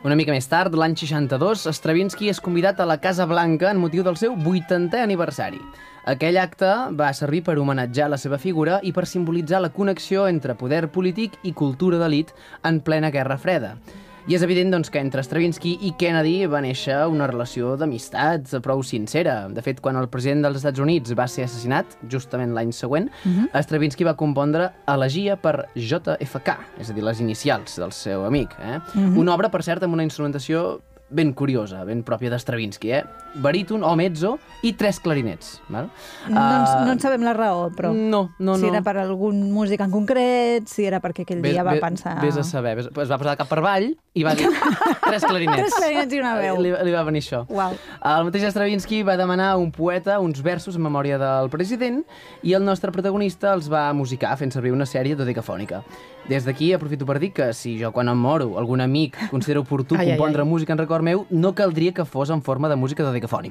Una mica més tard, l'any 62, Stravinsky és convidat a la Casa Blanca en motiu del seu 80è aniversari. Aquell acte va servir per homenatjar la seva figura i per simbolitzar la connexió entre poder polític i cultura d'elit en plena Guerra Freda. I és evident doncs, que entre Stravinsky i Kennedy va néixer una relació d'amistat prou sincera. De fet, quan el president dels Estats Units va ser assassinat, justament l'any següent, Stravinsky va compondre Elegia per JFK, és a dir, les inicials del seu amic. Una obra, per cert, amb una instrumentació ben curiosa, ben pròpia de Stravinsky, baríton o mezzo i 3 clarinets. Val? No en sabem la raó, però... No. Si era per algun músic en concret, si era perquè aquell dia va pensar... Vés a saber. Es va posar cap per avall i va dir 3 clarinets. 3 clarinets i una veu. Li va venir això. Uau. El mateix Stravinsky va demanar a un poeta uns versos en memòria del president i el nostre protagonista els va musicar fent servir una sèrie dodecafònica. Des d'aquí aprofito per dir que si jo quan em moro algun amic considera oportú compondre música en record meu, no caldria que fos en forma de música dodecafònica.